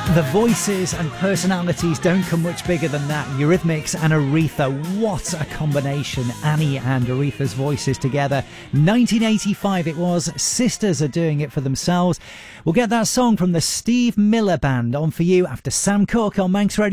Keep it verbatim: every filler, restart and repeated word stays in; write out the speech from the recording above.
The voices and personalities don't come much bigger than that. Eurythmics and Aretha. What a combination. Annie and Aretha's voices together. nineteen eighty-five it was. Sisters are doing it for themselves. We'll get that song from the Steve Miller Band on for you after Sam Cooke on Manx Radio.